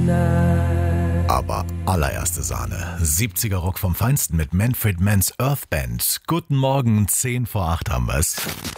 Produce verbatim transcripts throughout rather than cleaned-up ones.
Aber allererste Sahne. siebziger Rock vom Feinsten mit Manfred Mann's Earth Band. Guten Morgen, zehn vor acht haben wir's.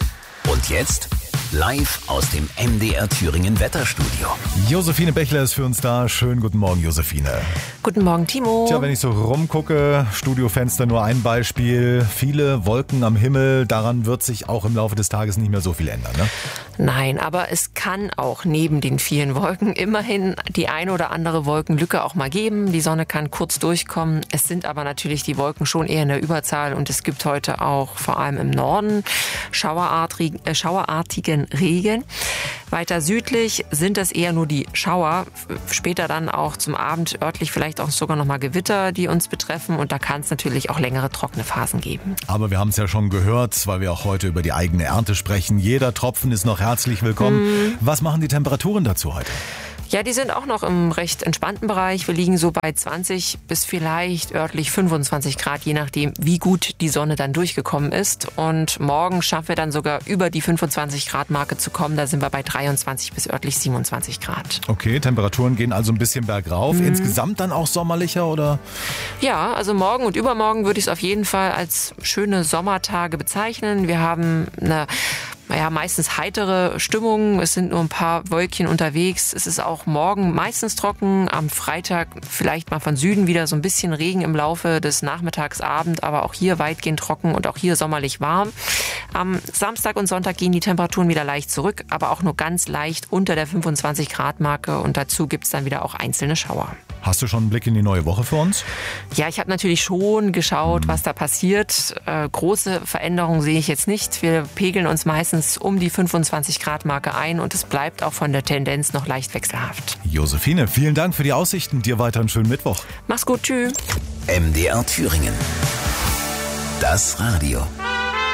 Und jetzt live aus dem M D R Thüringen Wetterstudio. Josephine Bechler ist für uns da. Schönen guten Morgen, Josephine. Guten Morgen, Timo. Tja, wenn ich so rumgucke, Studiofenster nur ein Beispiel. Viele Wolken am Himmel, daran wird sich auch im Laufe des Tages nicht mehr so viel ändern, ne? Nein, aber es kann auch neben den vielen Wolken immerhin die eine oder andere Wolkenlücke auch mal geben. Die Sonne kann kurz durchkommen. Es sind aber natürlich die Wolken schon eher in der Überzahl und es gibt heute auch vor allem im Norden schauerartigen, äh, schauerartigen Regen. Weiter südlich sind es eher nur die Schauer. Später dann auch zum Abend örtlich vielleicht auch sogar noch mal Gewitter, die uns betreffen. Und da kann es natürlich auch längere trockene Phasen geben. Aber wir haben es ja schon gehört, weil wir auch heute über die eigene Ernte sprechen. Jeder Tropfen ist noch herzlich willkommen. Hm. Was machen die Temperaturen dazu heute? Ja, die sind auch noch im recht entspannten Bereich. Wir liegen so bei zwanzig bis vielleicht örtlich fünfundzwanzig Grad, je nachdem, wie gut die Sonne dann durchgekommen ist. Und morgen schaffen wir dann sogar über die fünfundzwanzig Grad Marke zu kommen. Da sind wir bei dreiundzwanzig bis örtlich siebenundzwanzig Grad. Okay, Temperaturen gehen also ein bisschen bergauf. Mhm. Insgesamt dann auch sommerlicher, oder? Ja, also morgen und übermorgen würde ich es auf jeden Fall als schöne Sommertage bezeichnen. Wir haben eine Ja, meistens heitere Stimmung. Es sind nur ein paar Wölkchen unterwegs. Es ist auch morgen meistens trocken. Am Freitag vielleicht mal von Süden wieder so ein bisschen Regen im Laufe des Nachmittags, Abend, aber auch hier weitgehend trocken und auch hier sommerlich warm. Am Samstag und Sonntag gehen die Temperaturen wieder leicht zurück, aber auch nur ganz leicht unter der fünfundzwanzig Grad Marke und dazu gibt es dann wieder auch einzelne Schauer. Hast du schon einen Blick in die neue Woche für uns? Ja, ich habe natürlich schon geschaut, was da passiert. Äh, große Veränderungen sehe ich jetzt nicht. Wir pegeln uns meistens um die fünfundzwanzig Grad Marke ein und es bleibt auch von der Tendenz noch leicht wechselhaft. Josephine, vielen Dank für die Aussichten. Dir weiter einen schönen Mittwoch. Mach's gut, tschüss. M D R Thüringen. Das Radio.